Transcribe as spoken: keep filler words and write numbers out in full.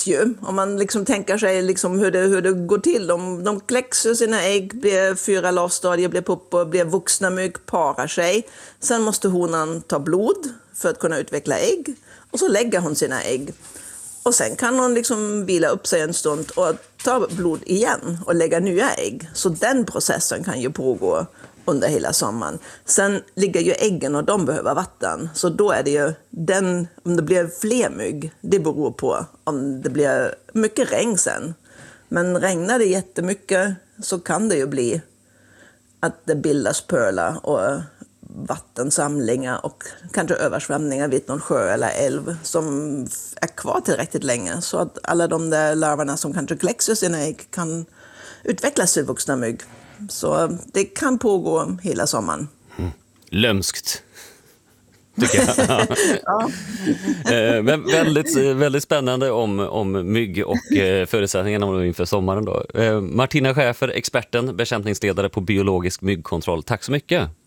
kläcks ju. Om man liksom tänker sig liksom hur, det, hur det går till. De, de kläcks ju sina ägg, blir fyra lavstadier, blir puppor, blir vuxna mygg, parar sig. Sen måste honan ta blod för att kunna utveckla ägg. Och så lägger hon sina ägg. Och sen kan hon liksom vila upp sig en stund och ta blod igen och lägga nya ägg. Så den processen kan ju pågå under hela sommaren. Sen ligger ju äggen och de behöver vatten. Så då är det ju den, om det blir fler mygg, det beror på om det blir mycket regn sen. Men regnar det jättemycket så kan det ju bli att det bildas pölar och vattensamlingar och kanske översvämningar vid någon sjö eller älv som är kvar tillräckligt länge. Så att alla de där larverna som kanske kläcks ur sina ägg kan utvecklas till vuxna mygg. Så det kan pågå hela sommaren. Mm. Lömskt, tycker jag. Ja. Men väldigt, väldigt spännande om, om mygg och förutsättningarna inför sommaren då. Martina Schäfer, experten, bekämpningsledare på biologisk myggkontroll. Tack så mycket.